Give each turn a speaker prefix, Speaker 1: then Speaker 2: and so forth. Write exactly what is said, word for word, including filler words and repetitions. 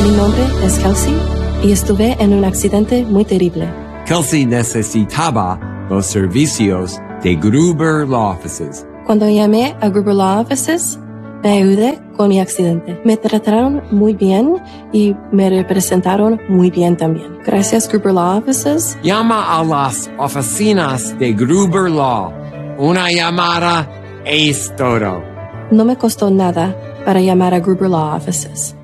Speaker 1: Mi nombre es Kelsey y estuve en un accidente muy terrible.
Speaker 2: Kelsey necesitaba los servicios de Gruber Law Offices.
Speaker 1: Cuando llamé a Gruber Law Offices, me ayudé con mi accidente. Me trataron muy bien y me representaron muy bien también. Gracias, Gruber Law Offices.
Speaker 2: Llama a las oficinas de Gruber Law. Una llamada es todo.
Speaker 1: No me costó nada para llamar a Gruber Law Offices.